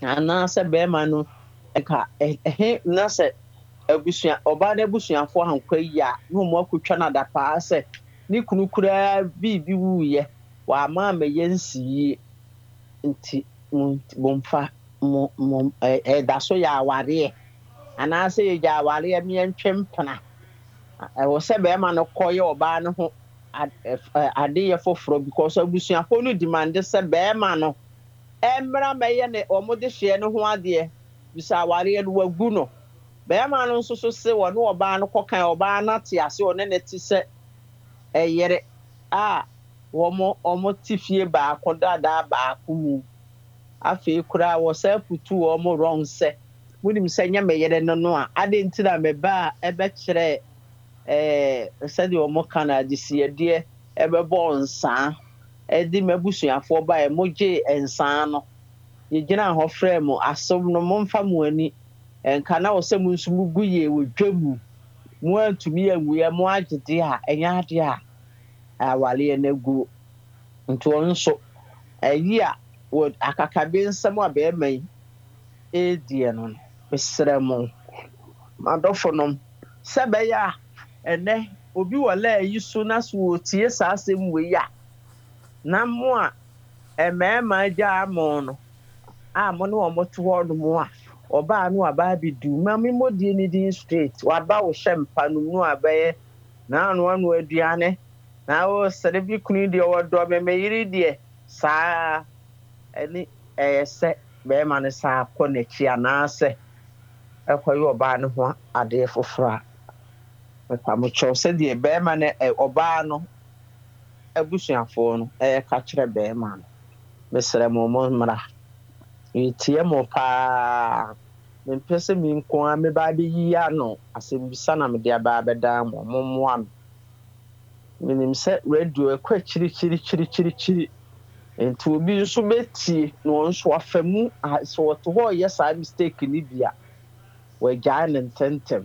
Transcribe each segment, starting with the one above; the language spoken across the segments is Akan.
ana se be ma no eka na se abusua oba na abusuafo hankwa yi a no mo akotwa na da pa se ni kunu kura bi wuye wa ma meye nsiyi nti momfa mo da so ya aware ana se ye ja aware mi entwempena wo se be ma no koye oba no ho ade ye foforo because abusuafo no demand se be ma no embra meye ne omode hye no ho ade bisa aware no wagu no be ma no nso so se wo no oba no kokan oba na te ase one ne ti se eyere a omo tifie ba akoda ba akumu afi kura wo se putu omo wrong se munim se nya meyere no a ade ntira me ba ebe kire se de omo kana disiede ebe bo nsa edi mabusuafo ba moje ensa no ye gina ho frɛ mo asom no momfa mo ani enka na wo se mu nso mugu ye wodwamu mu antumi anwuye mu agede a enya ade a awale na gu nto nso ayi a wo akakabe nsɛm a be man edie no mesrɛ mo madɔfo no sɛ bɛyɛ a ene obi wala ayi so na so wotie saa asɛm wei a na mo a emema agya mo no a mo no mo to ho no mo a oba no aba bidu ma me modie ni din straight waba wo hyempa no mu abaye na anu aduane na wo sere bi kunu de wodo me yiri de saa ani se be ma ne saa kɔ n'akyi anaasɛ ɛkɔyɛ oba no ho ade foforo a mo kyerɛw sɛ de be ma ne oba no abusuafo no ka kyerɛ be ma no mesrɛ mo mmra tie mo pa mempese mi nko a me ba be yi ano asɛmbisa na me de aba bɛda mo mommoa me minim sɛ radio ekwa chiri enti obi nso betie no nso afamu so woto ho yɛ saa mistake ni bia wagya ne ntentem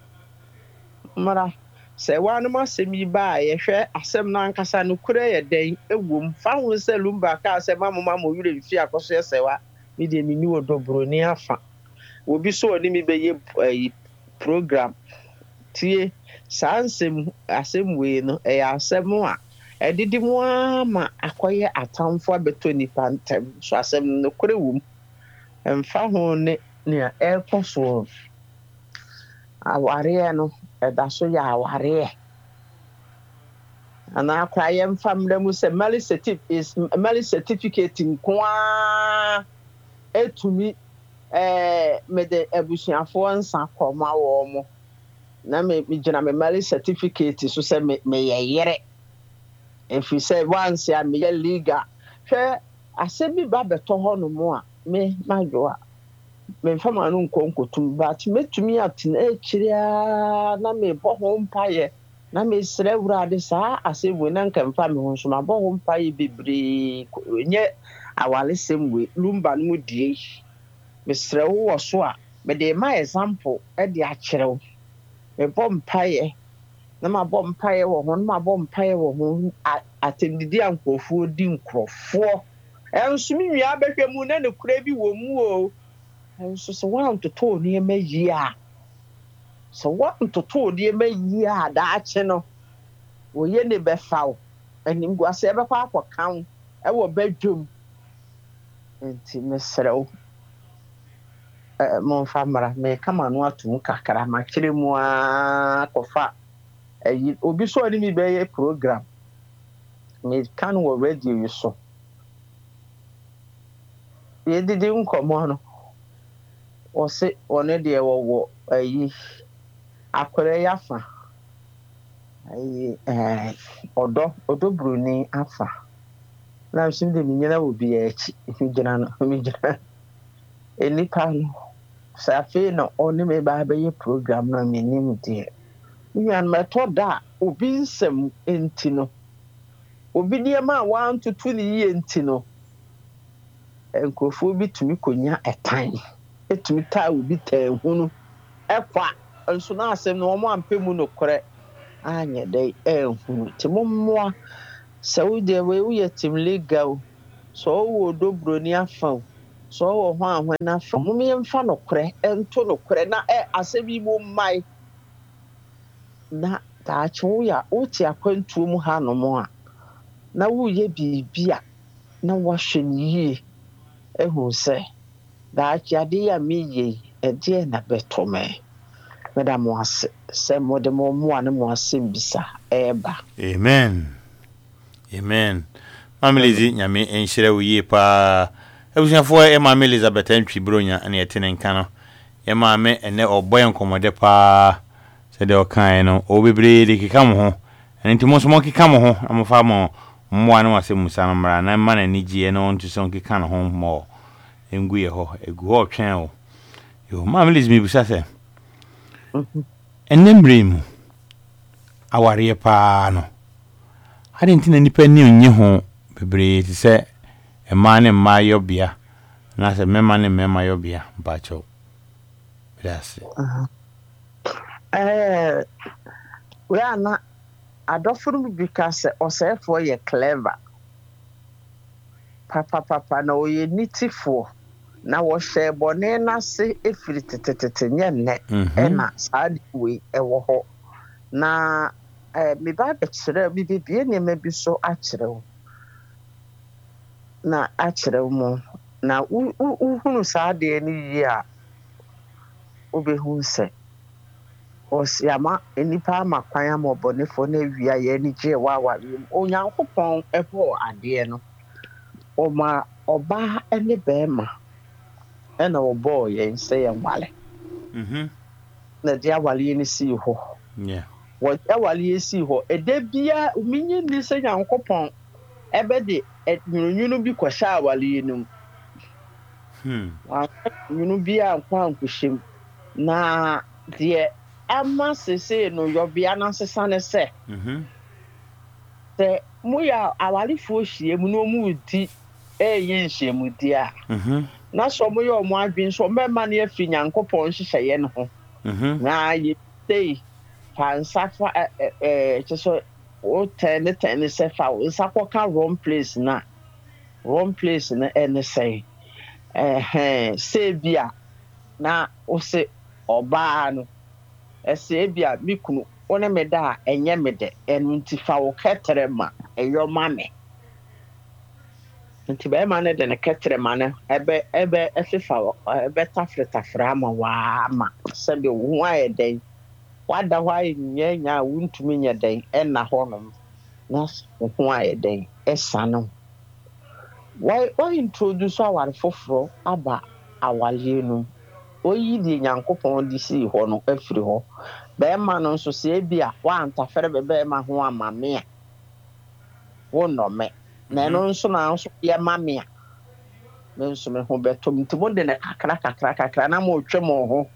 mara sɛ wanu masɛm yi ba yɛhwɛ asɛm na ankasa no kura yɛ den ewom fa ho sɛ lumba ka asɛm amoma yure mfi akoso yɛ sɛwa me de mini wodobro ni afa obi so oni mi beye program tie sansem asem we no asem a edidi mu ama akoye atamfo abeto nipa ntem so asem no kore wum emfa ho ne ekoso aware no eda so ya aware ana akra yem famra mu se mali certificate nkoa etumi me de abusuafo nsa koma wo mo na me gina me marriage certificate so say me yeyere if you say once ya me legal hwe asebi ba beto ho no mo a me majo a me fama no nkonkotum but metumi atena ekiria na me bo ho mpaye na me sere wurade saa asebu na nka mfa me ho so ma bo ho mpaye bebre nye awale semwe lumba no die mesrɛ wo wɔ so a me de ma example de akyerɛw me bɔ mpae na ma bɔ mpae wɔ ho na ma bɔ mpae wɔ ho atendidi ankofo di nkrofo enso mi nua behwɛ mu na ne kura bi wɔ mu o enso so wan toto ne ma yi a so wan toto ne ma yi a da akye no wo ye ne bɛfa wo anim guase bɛkɔ akɔkan wɔ badwom enti mesrɛ wo mon famara me kama no atum kakra ma kire mu a kofa obi so ani mi be program me kan wo radio yi so ye didi nkomo no o se one de wo ayi akore yafa ayi odo bruni afa na sim de nyina obi ya echi mi gina enipa no safe no oni me ba be program na me nim de yan metoda obi nsem enti no obi de ma wan tutu ni ye enti no enkofo bi tumi konya etan etumi ta obi tan hunu ekwa nso na asem no mo ampemu no kore anye dai ehunu ti mommoa saudi we ye tim legal so wo dobro ni afa so ho ahwen na fa mo me mfa no kore ento no kore na asebi mo mai na ta chu ya uti akwantu mu ha no mo a na wo ye bibia na wo hwe ni ehu se da ade ya miye ede na betome madam was se mode mo mo ane mo asem bisa eba amen Mamelizi nyame enhyere wo yie pa ebusuafo Mama Elizabeth Antwi Bronya ane yetene nka no Mama ene oboy nkomode pa se de okan no obebre de kika mo ho ene ntimo so mo kika mo ho amfa mo ane wase musa no mra na ma na nigie no ntu so kika no ho mo enguye ho egu ho twen o yo Mamelizi mi busa se ene mremu aware pa no ade ntina nipa ni onye ho bebre ti se ema ne ma yobia na se mema ne mema yobia bacho yes we ana adofuru bi ka se osefo ye clever papa na oye nitifo na wo hye bone na se efiri tetetete nye ne na saadi we ewo ho na me ba be kire bi bibie ne ma bi so akire na akire mu na uhunu saade ni yi a obehu se osiama enipa makwan amobonefo na wia ye ni je wawari onyankopon eho ade no oma oba ene bema ena obo ye nse ye nwale na dia wale ni si ho wo dia wale si ho edebia uminye ni se nyankopon ebe de nyunu bi kwasha wale ni nyunu bi ankwa ankushim na de ama sese no yobia na sesa ne se se mu ya awalifo hie mu no mu di ye nhie mu di a na so mu yo mu adwen so mema na afi nyankopon hyehyeye ne ho na ye sei fansafa so o ten se fa o sakoka wrong place na ene sei se bia na o se oba no ese bia mikunu one meda enye mede enu ntifa wo ketere ma eyo mame nti be ma ne de ne ketere ma ne ebe efifa ebe tafreta ma wa ma se be wo ayeden wada ho ayenya nya wuntumi nya den ena honom na ho ayeden esano why introduce our foforo aba awale no oyi di nyankopon di si ho no afiri ho be ma no so se bia wa antafere be ma ho amame a wo no me na no nso na nso ye mame a me nso me ho beto mtimo de ne kakra na mo twem ho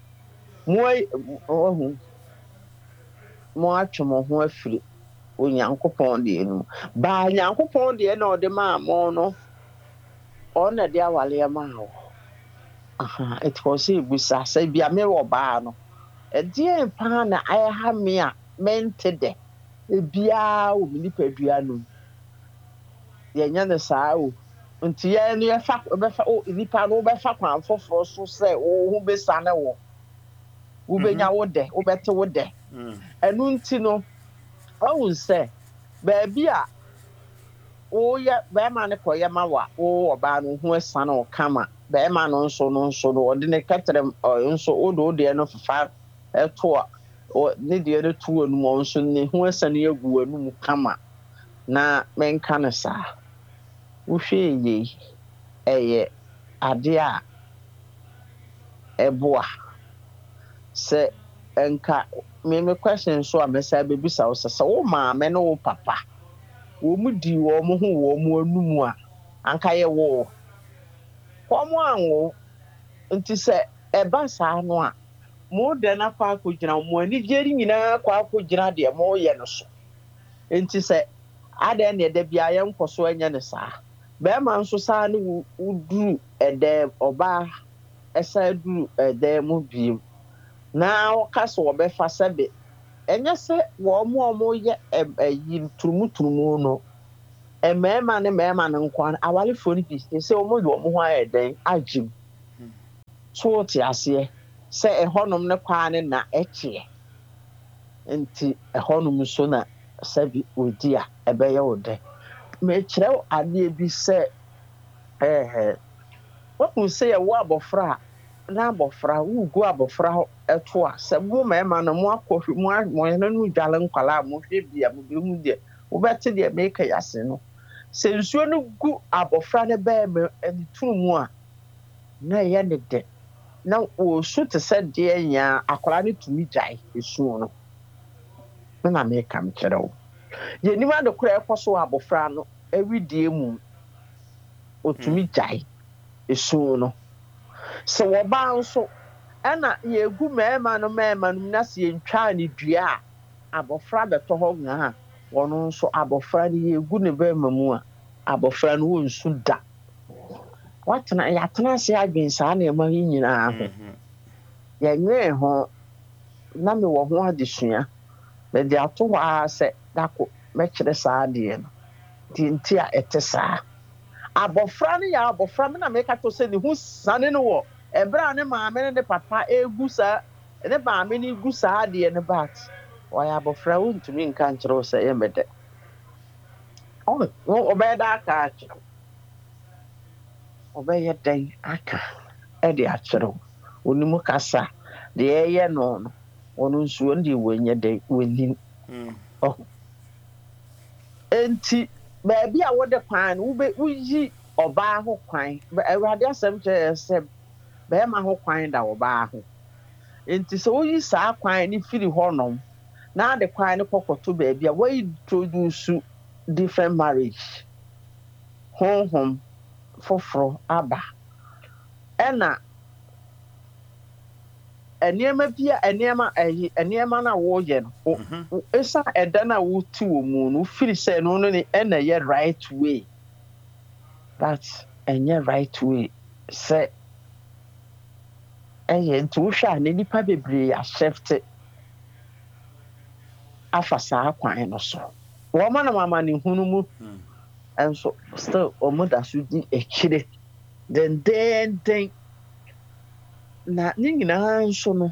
mo atwem ho afiri o nyankopon de no ba nyankopon de na ode ma mo no ona de awale ma ho it was a busa say bia me wo ba no edie pa na ha me a mente de bia o nipadua no ye nya ne saa o nti ye no ye fa be fa o nipa no be fa kwan foforo so say o hu be sa na wo be nya wo de wo bete wo de enu nti no o say ba bia o ye be ma ne koye ma wa o oba no hu esa na o kama be ma no nso no ode ne ketere nso o de no fa eto o ne de ne to anu mo nso ne hu esa ne egu anu mu kama na menka ne sa wo hwe ye eye ade a eboa se enka me question so amesa be bisa wo se wo maame no wo papa wo mu di wo mo ho wo mo anumu a anka ye wo ko mo anwo nti se eba saa no a mo de na kwa akogina mo ani geri nyina kwa akogina de mo ye no so nti se ade ne de bia ye nkoso anya ne saa be ma nso saa ne uduru ede oba esa duru ede mo biem na wakaso obefa sebe enye se wo mo ye yi turumuturumu no mmarima ne mmarima no nkwan awalefoɔ no bi sɛ wɔn de wɔn ho ayɛ dɛn agyim so te aseɛ sɛ ɛhɔnom ne kwan ne na ɛkyeɛ nti ɛhɔnom nso na sɛbi odi a ɛbɛyɛ wo dɛ mekyerɛ adeɛ bi sɛ wɔn sɛ yɛwɔ abɔfra a na abɔfra wogu abɔfra hɔ ɛto a sɛ mo mmarima no mo akɔhwɛ mo yɛn no dwale nkwalaa mo hwɛ bi a mo bɛ mu deɛ wobɛte deɛ meka yase no sɛ nsuo no gu abɔfra no bɛɛ ɛne turu mu a na ɛyɛ ne dɛ na wɔsu te sɛ deɛ nyaa akwaraa no tumi gyae esuo no na meka mekyerɛ wo yɛnim adekora ɛkɔ so wɔ abɔfra no awidie mu otumi gyae esuo no sɛ wɔbaa nso ɛna yɛgu mmarima no na sɛ yɛntwaa ne dua a abɔfra bɛtɔ hɔ ngaa wɔno nso abɔfra no yɛgu ne bɛrima mu a abɔfra no wɔnsu da yɛatena ase adwen saa nneɛma yi nyinaa ho yɛnwee ho na mewɔ ho adesua mede ato hɔ a sɛ dako mɛkyerɛ saa adeɛ no deɛ nti a ɛte saa abɔfra no yɛ abɔfra me na meka to sɛ ne ho sane no wɔ ɛberɛ a ne maame ne ne papa egu saa ne maame no gu saa adeɛ no bat ɔyɛ abɔfra wontumi nka nkyerɛ wo sɛ yɛmɛdɛ ɔbɛyɛ dɛ aka akyerɛ ɔbɛyɛ dɛn aka ɛde akyerɛ wo onim kasa deɛ ɛyɛ no no ɔno nso ɔno deɛ wɔnyɛ dɛ wɔnim enti baabi a wode kwan no woyi ɔbaa ho kwan awurade asɛm kyerɛ sɛ bɛrima ho kwan da ɔbaa ho enti sɛ woyi saa kwan ne firi hɔnom na ade kwan no kɔkɔto baabi a wɔyi introduce different marriage honhom foforo aba ɛna nneɛma na wɔyɛ no ɛsa ɛda na wotu wɔ mu no firi sɛ no ne ɛna yɛ right way but ɛnyɛ right way sɛ ɛyɛ nti wohwɛ a ne nipa bebree ahyɛfte afa saa kwan no so wɔn na mama ne hunu mu nso still wɔn da so di akyire dendenden na ne nyinaa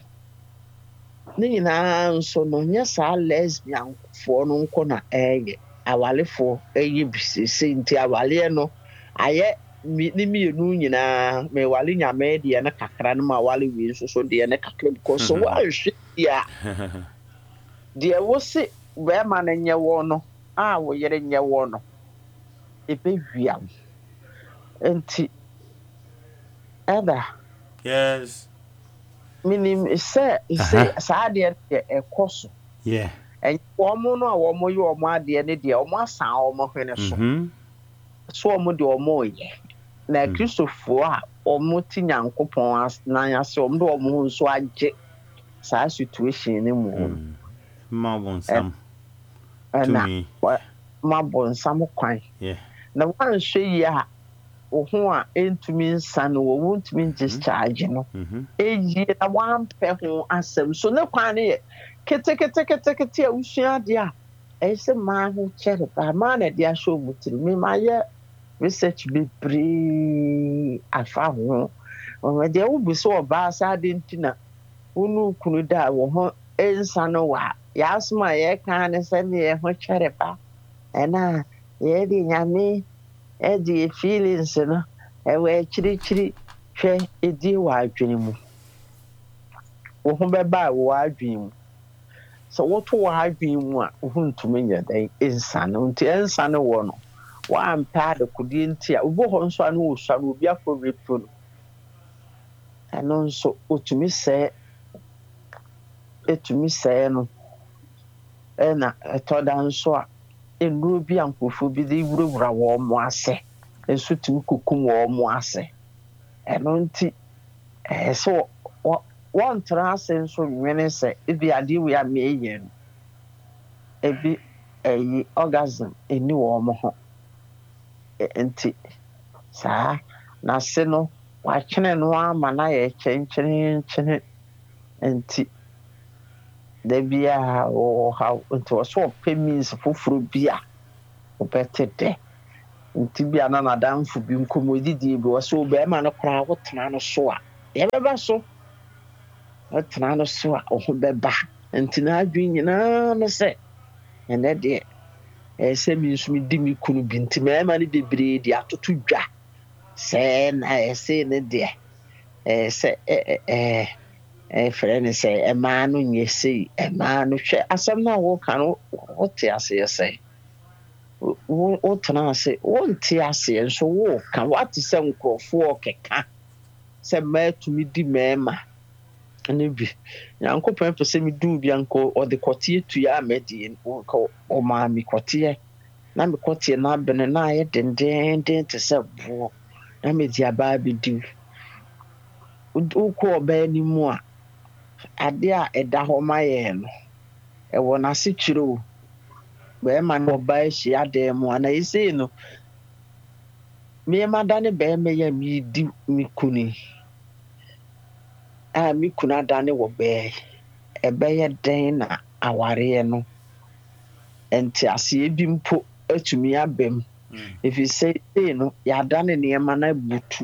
nso no nyɛ saa lesbian foɔ no nko na ɛyɛ awalefoɔ ɛyɛ bisese nti awaleɛ no ayɛ ne mmienu nyinaa mewale nyame deɛ ne kakra no ma wale wie nso so deɛ ne kakra because so wɔahwɛ deɛ deɛ wɔsi bɛrima no nyɛ wɔ no a wɔyere nyɛ wɔ no ɛbɛwia wo nti ɛda yes minim sɛ saa adeɛ deɛ ɛkɔ so ɛnyɛ wɔn no a wɔn yɛ wɔn adeɛ ne deɛ wɔn asan wɔn hwene so so wɔn de wɔn yɛ na kristofoɔ a wɔn ti nyankopɔn nan ase wɔn de wɔn ho nso agye saa situation ne mu ma bonsam ɛna ma bonsam kwan na wɔanhwɛ yi a wo ho a ɛntumi nsa no wɔ wontumi discharge no ɛyie na wampɛ ho asɛm so ne kwan no yɛ ketekete a wosua adeɛ a ɛyɛ sɛ maa ho kyɛre paa maa na ɛde ahyɛ ɔmu tiri memayɛ research bebree afa ho deɛ wobu sɛ ɔbaa saa ade nti na wonu kunu da a wɔ ho ɛnsa no wɔ a yɛasom a yɛka ne sɛ ne yɛ ho kyɛre paa ɛna yɛde nyame ɛde feelings no ɛwɔ akyirikyiri hwɛ ɛdie wɔ adwene mu wo ho bɛba a wɔ adwene mu sɛ woto wɔ adwene mu a wo ho ntumi nyɛ dɛn ɛnsa no nti ɛnsa no wɔ no woampɛ adekodeɛ nti a wobɔ hɔ nso a no wɔsua no obi afɔ repo no ɛno nso ɔtumi sɛe no ɛna ɛtɔ da nso a nnuro bi a nkurɔfoɔ bi de wurawura wɔn mo ase nso tumi kukum wɔn mo ase ɛno nti ɛyɛ sɛ wɔntena ase nso nwene sɛ ebi adeɛ wei a meeyɛ no ebi ɛyi orgasm ɛni wɔn ho nti saa n'ase no wakyene no ama na yɛ kyɛnkyɛnkyɛn nti da biara wɔha nti wɔsɛ ɔpɛ means foforɔ bi a wɔbɛte dɛ nti bia na nadamfo bi nkɔmmɔdidie bi wɔ so bɛrima no koraa wotena no so a yɛbɛba so wotena no so a wo ho bɛba nti n'adwene nyinaa no sɛ ɛnɛ deɛ sɛ me nso medi me kunu bi nti mmarima no bebree de atoto dwa sɛ na ɛsɛ ne deɛ sɛ frɛ ne sɛ ɛmaa no nyɛ sei ɛmaa no hwɛ asɛm no a woka no wote aseɛ sɛ wotena ase wonte aseɛ nso woka woate sɛ nkurɔfoɔ keka sɛ mmaa tumi di mmarima ne bi nyankopɔn pɛ sɛ meduu bi anka ɔde kɔteɛ tuya a mɛdeɛ ɔmaa me kɔteɛ na mekɔteɛ no abene na ayɛ dendenden te sɛ boɔ na mede abaa bɛdiw wokɔ ɔbaa no mu a ade a ɛda hɔ ma yɛn no ɛwɔ n'ase kyerɛ o bɛrima no ɔbaa ahyia dan mu ana ɛsei no meɛma da ne bɛrima yɛ a medi me kunu a me kunu adane wɔ bɛɛ ɛbɛyɛ dɛn na awareɛ no ɛnte aseɛ bi mpo atumi abam ɛfiri sɛ sei no yɛadane nneɛma no abutu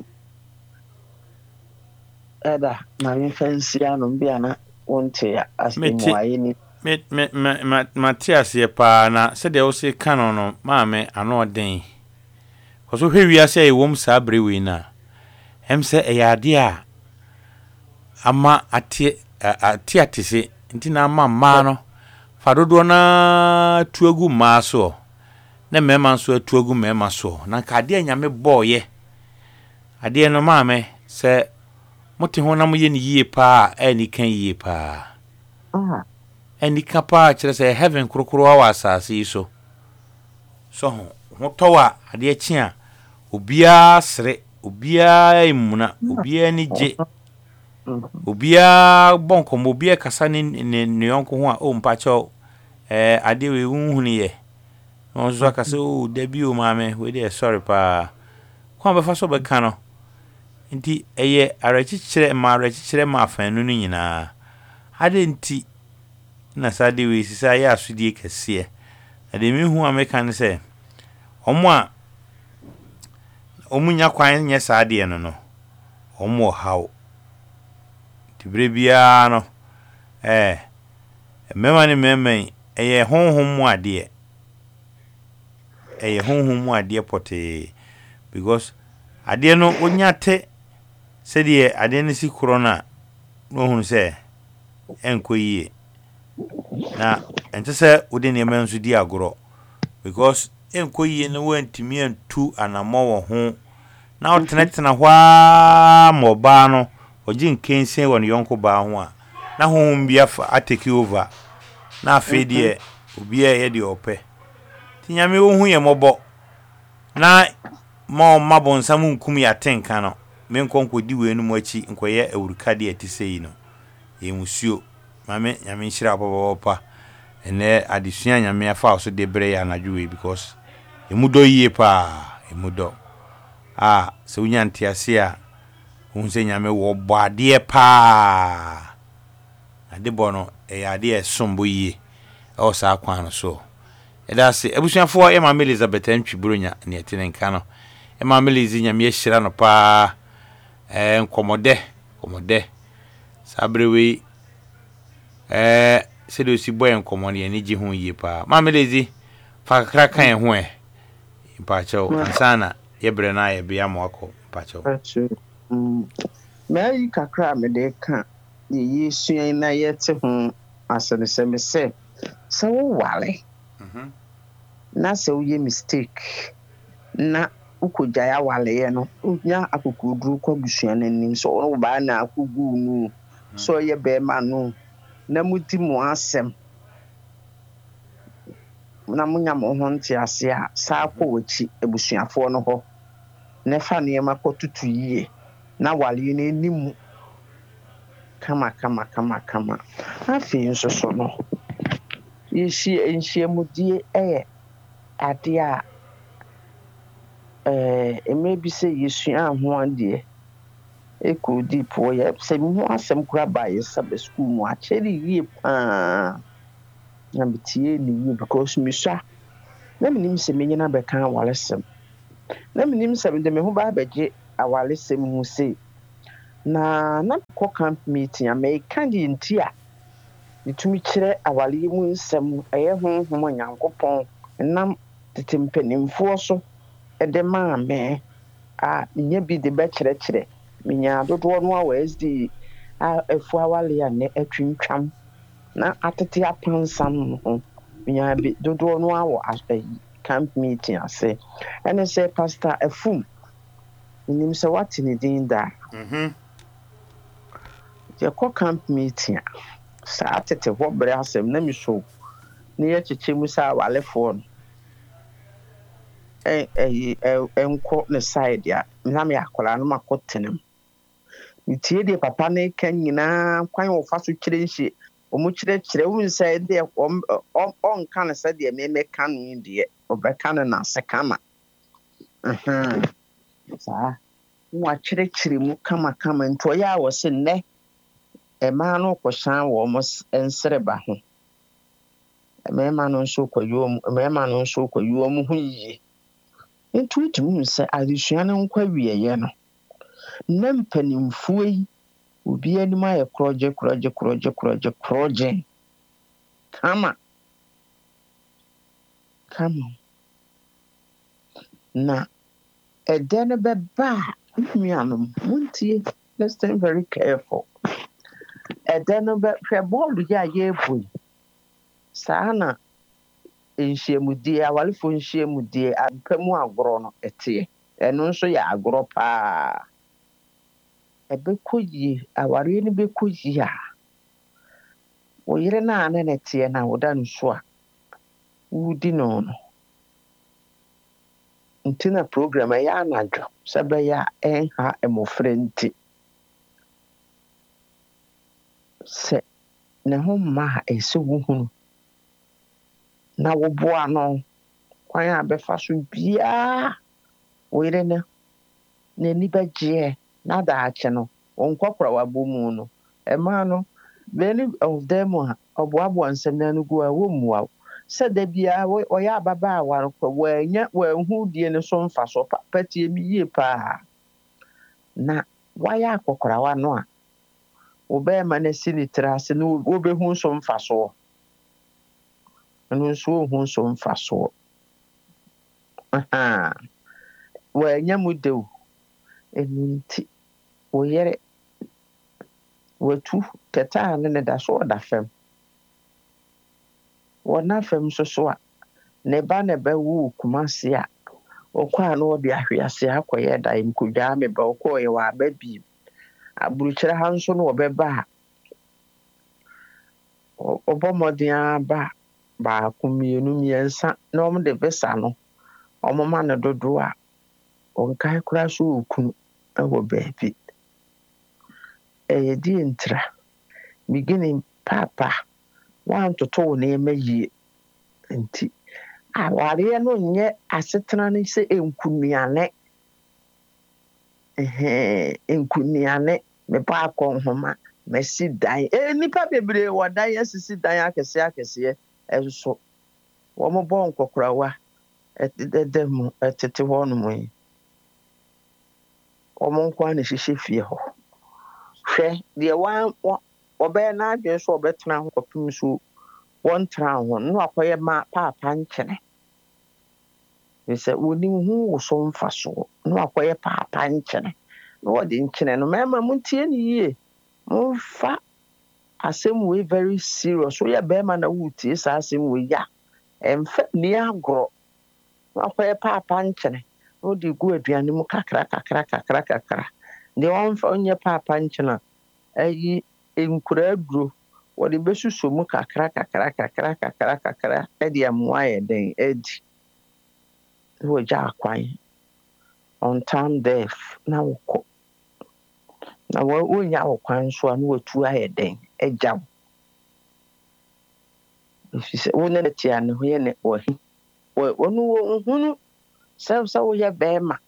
ɛda na memfa nsia no bi ana wonte asɛmmuayɛ ni mate aseɛ paa na sɛdeɛ wo se ka no no maame ano ɔden kɔ so hwɛ wiase a ɛwɔ m saa berɛ wei no a ɛm sɛ ɛyɛ adeɛ a ama ate se nti na ama mmaa no fa dodoɔ na tu agu mmaa so na mmarima nso atu agu mmarima so na nka adeɛ nyame bɔɔyɛ adeɛ no maame sɛ mote ho na moyɛ ne yie paa ɛni ka yie paa ɛni ka paa kyerɛ sɛ heaven korokoro wɔ asase yi so ho tɔwa adeɛ kye a obiara sere obiara imuna obiara ni gye obiara bonkom obiara kasa ne yonko ho a o mpacho ade we hunhunu ye no so akase o dabi o maame we dey sorry pa kwa be fa so be ka no nti eye arachichire ma afanu no nyina ade nti na sade we sisa ya asudie kase ade mi hu ameka ne se omo a omunya kwan nye saade no omo hawo tibre bia no mema ne mema eye honhom mu ade pote because ade no onyate se de ade ne si korona no hu se enkoyie na ente se ode ne ma nso di agoro because enkoyie no wantimi antu anamo wo ho na otenetena hwa moba no oji nkense won yonko ba ho a na honhom bia atake over na afedie obia ye de ope tinyame wo hu ye mobo na ma mabonsam nkum ya tenka no me nkonkodi we no machi nkoye awuruka de atisei no emusuo mame nyame nhira bobopa ene adesua nyame afa so de bre ya anadwe because emudo yie pa emudo se unya ntiase a unse nyame wo boade pa ade bono ade esombo yie o sa kwan no so eda se ebusuafo e mama Elizabeth Antwibronya ne etene nka no e mama Elizi nyame ehira no pa nkomode sabrewe se do si boy nkomode ne gi ho yie pa mama Elizi fa kakra kan ho mpacho ansana yebre na ye bia moako mpacho mai kakra me de ka ye sua na yete ho asane se me se wo wale na se wo ye mistake na ukogya ya wale ye no unya akokuduru kwa busua nanim so wo ba na akogu nu so ye be ma no na muti mu asem na munya mo ho nti ase a sa kwa wachi ebusuafo no ho ne fa ne makotutu yie na wale ne nimu kama afi nso so no enhie mudie ade a emebi se yesua ho ade eko dipo ye se mu asem kura ba ye sabe school mu a cheri yie pa na bitie ni yie because misha na minim se menyina be kan walesem na menim sɛ mede me ho ba abɛgye awalesɛm mu sei na kɔ camp meeting a mɛka de nti a metumi kyerɛ awale yi mu nsɛm ɛyɛ honhom Onyankopɔn nam tete mpanimfoɔ so de maa me a menya bi de bɛkyerɛkyerɛ menya dodoɔ no a wɔ SD a afu awale a nnɛ atwintwam na atete apansam no ho menya bi dodoɔ no a wɔ camp meeting ase ɛne sɛ pastor afum menim sɛ wate ne din da yɛkɔ camp meeting a saa tete hɔ brɛ asɛm na meso ne yɛkyekyɛ mu sɛ awalefoɔ no ɛnkɔ ne side a na me akwaraa no makɔ tenem metie deɛ papa ne ka nyinaa kwan wɔfa so kyerɛ nhye ɔmo kyerɛkyerɛ wo nsɛ deɛ ɔnka no sɛ deɛ memɛka no yi deɛ ɔbɛka no n'ase kama saa wakyerɛkyerɛ mu kamakama nti ɔyɛ a wɔ se nnɛ ɛmaa no kɔhyɛn wɔ ɔmo nsere ba ho mmarima no nso kɔyi ɔmo ho yie nti wotumi sɛ adesua no nkɔ awieɛ no na mpanimfoɔ yi obi anim ayɛ korɔgye kama na ɛdɛ no bɛba a nnuanom montie listen very careful ɛdɛ no hwɛ bɔɔlo yi a yɛrebɔ yi saa na nhyiamudie awalefoɔ nhyiamudie ampa mu agorɔ no ɛteɛ ɛno nso yɛ agorɔ paa ɛbɛkɔ yie awareɛ no bɛkɔ yie a wo yere no a ne teɛ no a woda no so a wodi no nti na program ɛyɛ anadwo sɛ bɛyɛ a ɛnha mmɔfra nti sɛ ne ho mma a ɛsɛ wohunu na woboa no kwan a bɛfa so biaa wo yere no n'ani bɛgyeɛ na daakye no ɔnkɔkora wabɔ mu no ɛmaa no many of them a ɔboaboa nsɛm no gu a wɔmmua wo sɛ da biaa ɔyɛ ababaawa no wanhu die no so mfa so patie mi yie paa na wayɛ akɔkorawa no a wobɛɛma no asi ne tiri ase na wobɛhu so mfa soɔ ɛno nso wɔhu so mfa soɔ wanya mu de wo ɛno nti wo yere watu kɛtaa ne da so ɔda fam wɔna fam so a ne ba ne bɛwo Kumase a ɔkɔ a na ɔde ahwease akɔyɛ da nkudwaa me ba ɔkɔɔyɛ wɔ aba bi aburukyerɛ ha nso no wɔbɛba a ɔbɔ mmɔden aba baako mmienu mmiɛnsa na ɔmo de besa no ɔmo ma no dodo a ɔnkae koraa so ɔkunu ɛwɔ baabi ɛyɛ di ntira beginning papa wantoto wo nneɛma yie nti awareɛ no nyɛ asetena no sɛ nkunuane mebɔ akɔ nhoma masi dan nipa bebree wɔ dan asisi dan akɛseɛ ɛnso wɔn bɔ nkɔkorawa ɛdeda mu ɛtete hɔ nom yi wɔn nko ana hyehyɛ fie hɔ hwɛ deɛ ɔbɛyɛ n'adwene so ɔbɛtena ho kɔpem so wɔntena ho no akɔyɛ ma paapa nkyene sɛ wɔnim ho wo so mfa so no akɔyɛ paapa nkyene na wɔde nkyene no mɛma montie ne yie momfa asɛm wei very serious woyɛ bɛrima na wotie saa asɛm wei a ɛmfa ni agorɔ na akɔyɛ paapa nkyene na wɔde gu aduane mu kakra deɛ wɔmfa onyɛ paapa nkyene a ayi nkura aduro wɔde bɛsuso mu kakra ɛde amoa yɛ den adi na wɔgya akwan on time death na wokɔ na wonya wo kwan so a na watu ayɛ den agya wo ɛfiri sɛ wo ne ne tia ne ho yɛ ne wɔhi ɔno wɔhunu sɛ woyɛ bɛrima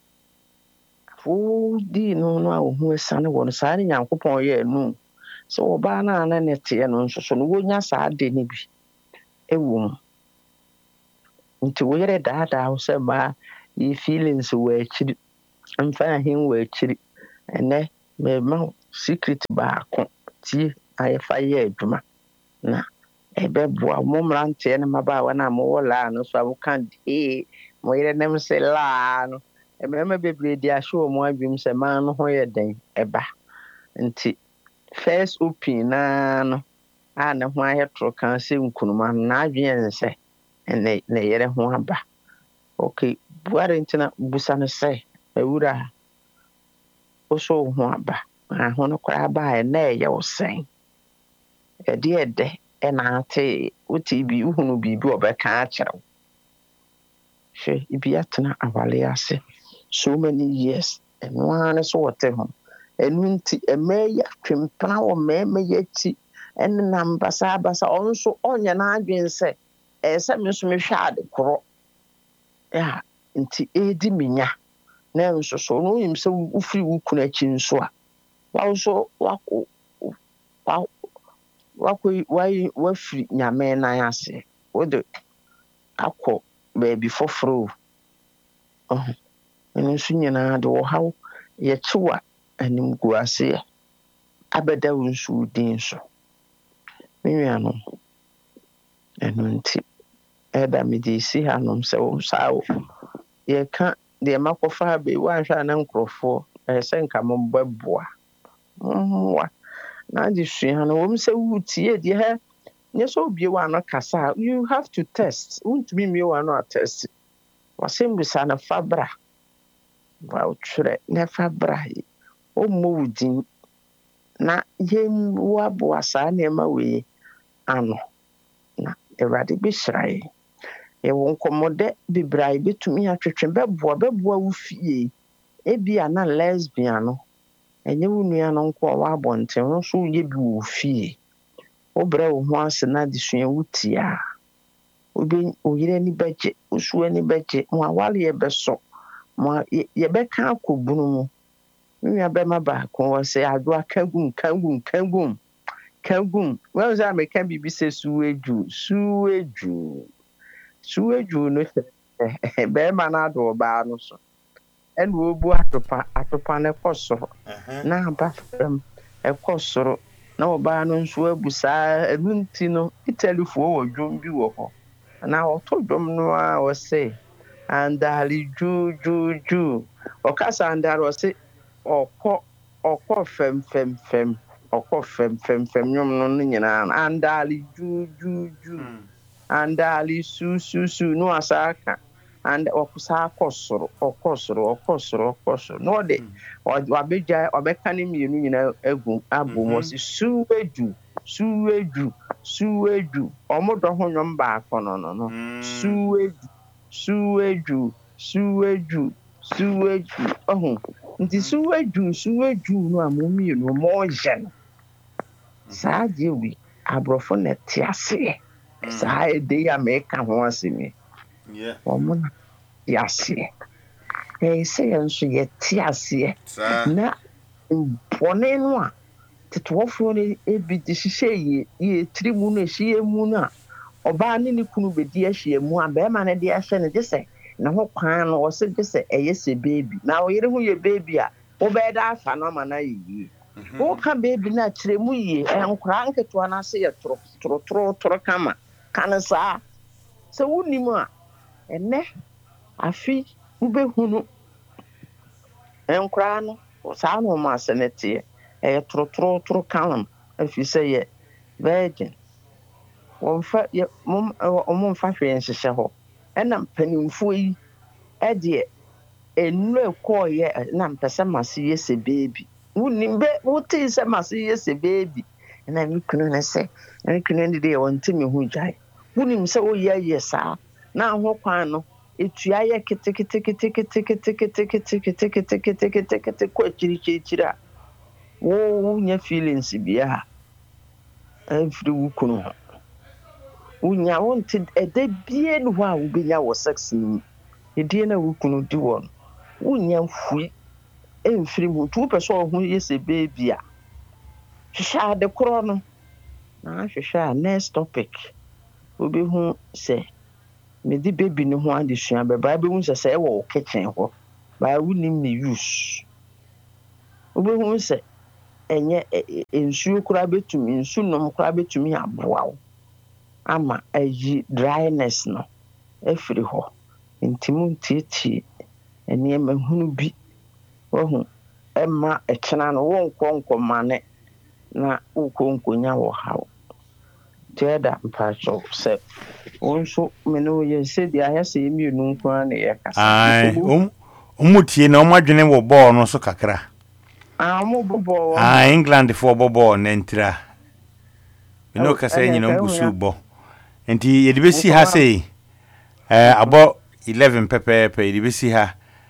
wodii no a wo ho asiane wɔ no saa ne Nyankopɔn yɛ no sɛ ɔbaa no a ne teɛ no nso so no wonya saa de no bi ɛwɔ mu nti wo yere daadaa wo sɛ maa yi feelings wɔ akyiri mfa ahen wɔ akyiri ɛnɛ mema secret baako tie ayɛfa yɛ adwuma na ɛbɛboa mo mmeranteɛ no mmabaawa no a mowɔ laa no so a woka de mo yerenom sɛ laa no mmarima bebree de ahyɛ wɔ mo adwene sɛ maa no ho yɛ den ɛba nti first open na no a ne ho ayɛ toro kan sɛ nkunuma no n'adwene ne sɛ ne yere ho aba okay buare ntina busa no sɛ awura woso wo ho aba ho no koraa baa na ɛyɛ wo sɛn ɛde ɛna ate wote bi wohunu biribi ɔbɛka akyerɛ wo hwɛ ibi atena awale ase so many years ɛno ara ne so wɔte ho ɛno nti ɛma yɛ twempena wɔ mmarima yɛ akyi ɛnenam basabasa ɔno nso ɔnyɛ n'adwene sɛ ɛyɛ sɛ me nso mehwɛ ade korɔ nti ɛdi menya na nso so ɔno wonim sɛ wofiri wo kunu akyi nso a wawo so wafiri nyame nan ase wode akɔ baabi foforɔ ɛno nso nyinaa de wɔhaw yɛkyewa anim gu ase abɛda wo nso wo din so me nuanom ɛno nti ɛda mede si hanom sɛ wo saa wo yɛka deɛ makɔfa ha bei woanhwɛ a na nkurɔfoɔ ɛyɛ sɛ nka mombɛboa mmoa na de sua no wɔm sɛ wotie deɛ ha nyɛ sɛ obie wɔ ano kasa you have to test wontumi mmie wɔ ano atest wɔsɛm bisa no fa bra wotwerɛ na fa bra ɔmmɔ wo din na yɛmmoaboa saa nneɛma wei ano na Awurade bɛhyira yɛn yɛwɔ nkɔmmɔdɛ bebree a yɛbɛtumi atwetwe bɛboa wo fie ebia na lesbian no ɛnyɛ wo nua no nko a wɔabɔnten no nso woyɛ bi wɔ fie wobrɛ wo ho ase na adesua wo tie a oyere ani bɛgye osuo ani bɛgye mo awale yɛbɛsɔ mo yɛbɛka akɔbunu mu nua bɛma baako wɔ sɛ adwoa kagum wɔn sɛ ameka biribi sɛ suwedwu no bɛrima no ado ɔbaa no so ɛna wɔbu atopa no ɛkɔ soro na aba fam ɛkɔ soro na ɔbaa no nso abu saa ɛno nti no italifoɔ wɔ dwom bi wɔ hɔ na ɔtɔ dwom no a ɔsɛ andale dwudwudwu ɔkasa andale ɔsɛ ɔkɔ fam ɔkɔ fam nwom no nyinaa andale dwudwudwu andale su no asaka and ɔkusa akɔ soro na ɔde wabegya ɔbɛka ne mmienu nyinaa agu abom ɔsi suwedwu ɔmo dɔ ho nwom baako no suwedwu ɔho nti suwedwu no a mo mmienu mo ɔyɛ no saa deɛ wi aborɔfo na te aseɛ saa ɛde a meka ho asɛm ɔmo na te aseɛ ɛyɛ sɛ yɛn nso yɛte aseɛ na bɔne no a tetewɔfoɔ no ebi de hyehyɛ yɛ tiri mu no ɛhyɛ mu no a ɔbaa ne kunu bɛdi ahyia mu a bɛrima no de ahyɛ no gye sɛ ne ho kwan no ɔsɛ gye sɛ ɛyɛ sɛ beebi na ɔyere ho yɛ beebi a wobɛyɛ da afa no ama no ayɛ yie woka beebi no akyerɛ mu yie nkwaraa nketewa no ase yɛ toro kama ka no saa sɛ wonim a ɛnɛ afi wobɛhunu nkwaraa no saa no ɔma asɛ no teɛ ɛyɛ toro kama afi sɛ yɛ virgin ɔmfa hwee nhyehyɛ hɔ ɛna mpanimfoɔ yi ɛdeɛ nnura kɔɔyɛ na mpɛ sɛ mase yɛ sɛ beebi wonim wotee sɛ mase yɛ sɛ beebi ɛna me kunu no sɛ me kunu no deɛ ɔnte me ho gyae wonim sɛ woyɛ saa na ho kwan no etua yɛ ketekete kɔ akyirikyirikyiri a wonya feelings bia ɛmfiri wo kunu ho wonya wonte ɛda bie no hɔ a wobɛnya wɔ sex no ɛdeɛ na wo kunu di wɔ no wonya mfui ɛmfiri mu nti wopɛ sɛ ɔho yɛ sɛ beebi a hwehwɛ ade korɔ no na ahwehwɛ a next topic wobɛhu sɛ me di baby no ho adesua be ba be hu se e wo kitchen ho ba wunim ne use obe hu se enye ensuo kura betumi nsu nom kura betumi aboa wo ama ayi dryness no efiri ho ntimu ntietie ene ma hunu bi wo emma echena no wo nkonkoma na ukonkonya wo hawo teda mpacho se onso me no ye se dia ya se mi enu nko na ye kasa ai omutie na omadwene wo ball no so kakra mo bobo England for bobo na ntira me no kasa nyina mbusu bo enti ye de besi ha sei abo 11 pepe ye de besi ha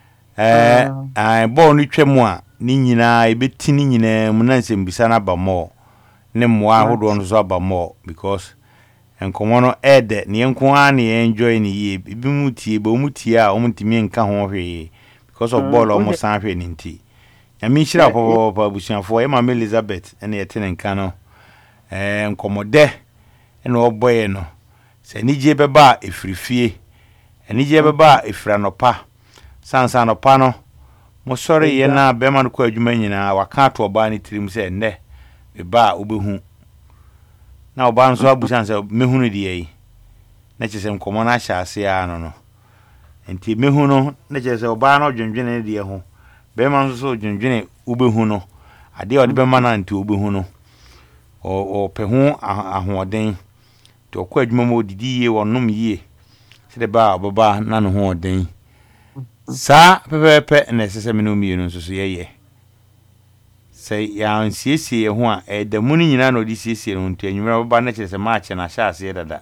ball no twam a ni nyina ebeti ni nyina mu na nsembisa na ba mo ne mmoa ahodo no so aba mo because enkomo no ede ne enko a ne enjoy ne ye bi mutie ba mutie a omntimi nka ho hwe because of ball o mo san hwe ni nti ya mi hira papa busuafo e mama Elizabeth ene yete nka no enkomode ene oboye no se nije beba efrifie enije beba efranopa sansa no pa no mo sori ye na be man ko adwuma nyina waka to oba ne tirim se nde beba obehu na oba nso abusan se mehunu de yi na chese nkomo na hyase ya no enti mehunu na chese oba na odwendwene de ho be man nso dwendwene obehu no ade ode be man na nti obehu no o pehu ahoden to ko adwuma mo didi ye wonom ye se de ba baba na no ho oden sa pepepe na sese me no mienu nso so ye say ya nsiesie ho a edamu ni nyina na odi siesie no ntu anwura baba na kire se match na hyase dada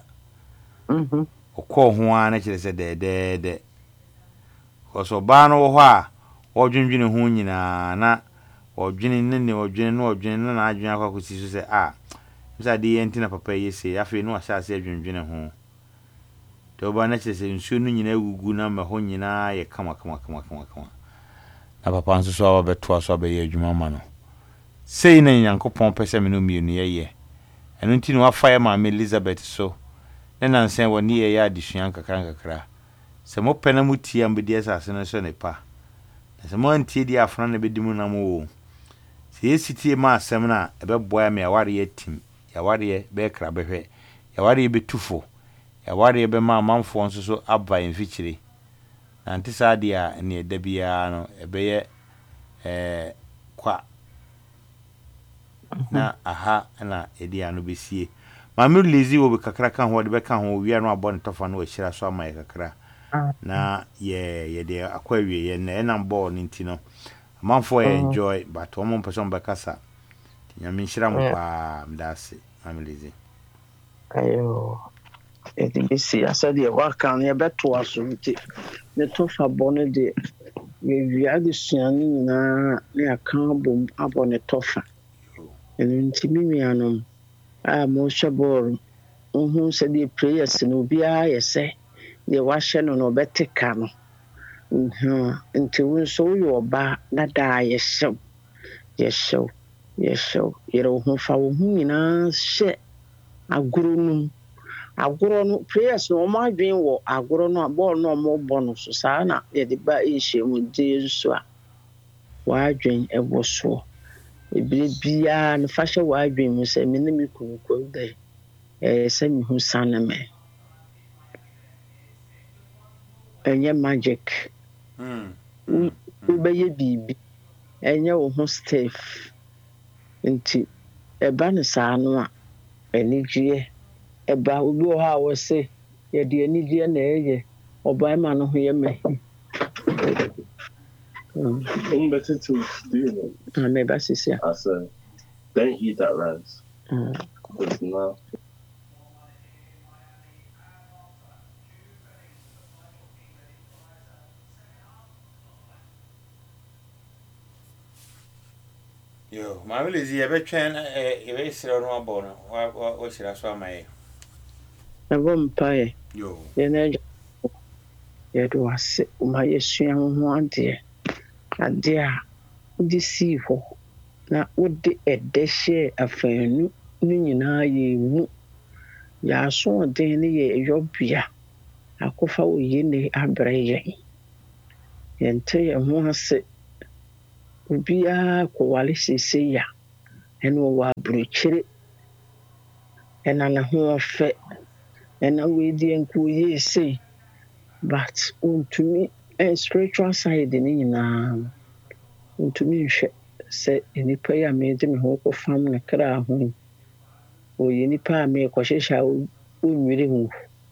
okọ ho a na kire se de koso ba no ho a odwendwene ho nyina na odwene ne odwene na adwene akwakosi so se misa de yenti na papa yese afi no hyase adwendwene ho to ba na kire se nsuo no nyina gugu na ma ho nyina ye kama na papa nso so abeto aso abaye adwuma ma no sei na Nyankopon pese me no mienu ye eno nti no afa ya mama Elizabeth so na nansen woni ye ya adesua kakra se mo pena mutie ambedi asase no so ne pa se mo antie di afra na bedimu na mo se yesitie ma asem na ebeboa me aware yatim yaware be kra behwe yaware betufo yaware be ma manfo nso so aba enfikire na ntisa dia ne edabia no ebeye kwa na aha na edia no besie mama lezi wo be kakra kan ho de be kan ho wi anu abo ne tofa no ahira so ama kakra na ye de akwawie ye na enam ball nti no manfo enjoy but omo person be kasa nyame nhira mo pa mdase mama lezi ayo eti bisi asade wa kan ye beto aso nti ne tofa bone de ye wi adesua ni na ne aka bom abo ne tofa nti mimianom mo hwebor se de prayers no bia yese de wahye no betika no nti wonso yo ba na da yeshew yero ho fa wo hu nyina hye agoro no prayers no ma adwen wo agoro no abọ no mo bọ no so saa na ye de ba ehye mu de nso a wa adwen ebo so bia no fashe wa adwen mu se me ne me kunkun de se me hu saname enye magic ubeye bibi enye wo ho stiff nti eba ne saa no a enigye eba obi o ha wo se ye de enigye na eye oba ma no ho ye me better to do it. maybe I said, Don't eat that rice. It's not. Yo, mama lezi ebe twen ebe sira no abo no wa sira so amaye na bom pae yo ye na ye do ase ma yesua ho ade a udi si ho na udi edehye afanu ni nyina ye mu ya so den ne ye yobia akɔfa wo yene abrɛ yɛn yɛnte yɛn ho ase obiara kɔwale sese ya ɛna wɔwɔ aburokyire ɛna ne ho ɔfɛ ɛna wɔadi nko yie sei but ontumi spiritual side ne nyinaa ontumi nhwɛ sɛ nipa yi a mede me ho kɔfam ne kra ho ɔyɛ nipa a mekɔhyehyɛ a ɔnnwere ho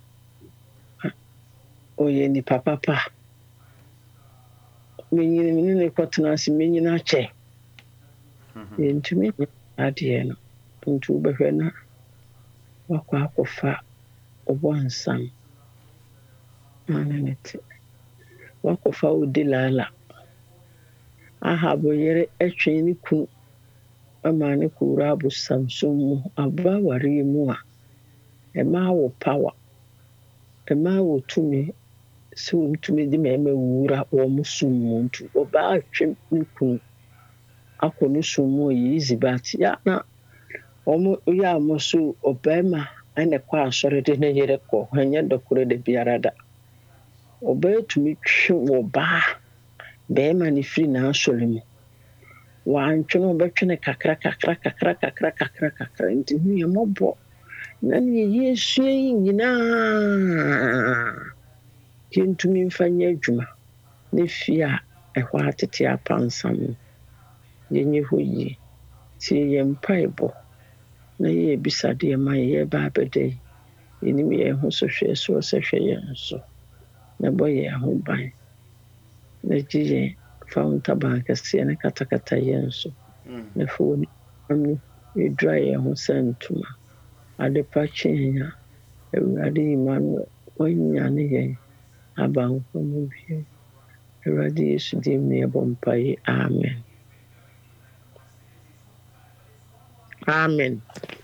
ɔyɛ nipa papa menyini me ne kɔtena ase menyini akyɛ yɛntumi adeɛ no nti wobɛhwɛ na wakɔ akɔfa ɔbɔnsam ana ne te wakɔfa odi lala ahabo yere atwe ne kunu ama ne kura abosamsom mu aba ware mu a ɛma wo power ɛma wo tumi sɛ wotumi de mɛma wura wɔn sum mu nti ɔbaa atwe ne kunu akɔ ne sum mu yɛ easy but ya na wɔn yɛ a mo so ɔbɛrima ɛna kɔ asɔre de ne yere kɔ ɛnyɛ dɔkoro de biara da ɔbɛyɛ tumi twe wɔ baa bɛrima ne firi n'asɔre mu wantwe no ɔbɛtwe ne kakra nti hu yɛ mɔbɔ na ne yɛ esua yi nyinaa yɛntumi mfa nyɛ adwuma ne fie a ɛhɔ atete apansam yɛnyɛ hɔ yie tie yɛ mpaebɔ na yɛ bisadeɛ ma yɛ ba abɛda yi yɛnim yɛn ho so hwɛ so sɛ hwɛ yɛn so na bɔ yɛn ho ban na gye yɛn fa wo ntaban kɛseɛ ne katakata yɛn so na fa wo ne ɛdura yɛn ho sɛ ntoma ade pa kyɛn a Awurade Emmanuel wanyane yɛn abankwa mu bio Awurade Yesu dim ne yɛbɔ mpaeɛ amen amen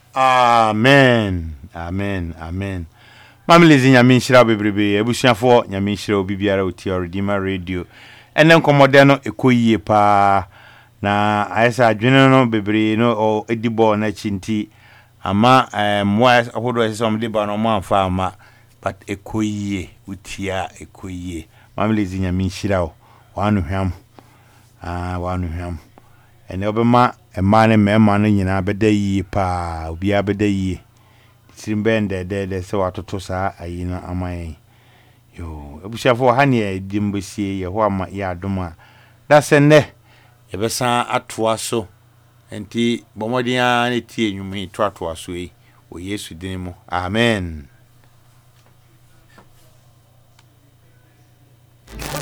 Mamlezi nyame nhyira bebrebe abusuafo nyame nhyira obi biara oti Redeemer Radio ene nkomode no ekoyie pa na ayesa adwene no bebree no edibo na chinti ama mwa ahodo ese omde ba no mo amfa ama but ekoyie utia ekoyie Mamlezi nyame nhyira o wanu hwam wanu hwam ene obema ema ne mema no nyina beda yie pa obi abeda yie simbende de se watoto saa ayina amayen yo ebushafo ha ne dimbesie ye ho ama ya adoma da sende yebesa atoa so enti bomodian ne tie nwumi to atoa so yi o Yesu din mu amen.